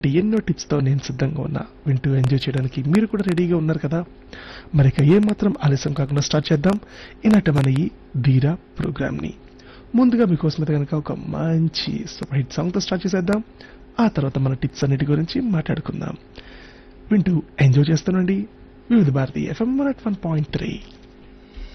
ఎన్నో టిప్స్తో నేను సిద్ధంగా ఉన్నా వింటూ ఎంజాయ్ చేయడానికి మీరు కూడా రెడీగా ఉన్నారు కదా. మరి ఇక ఏమాత్రం ఆలస్యం కాకుండా స్టార్ట్ చేద్దాం ఈనాటి మన ఈ ధీరా ప్రోగ్రామ్ని. ముందుగా మీకోసం అయితే కనుక ఒక మంచి సూపర్ హిట్ సాంగ్తో స్టార్ట్ చేసేద్దాం. ఆ తర్వాత మన టిప్స్ అన్నిటి గురించి మాట్లాడుకుందాం. వింటూ ఎంజాయ్ చేస్తానండి వివిధ భారతి FM 101.3.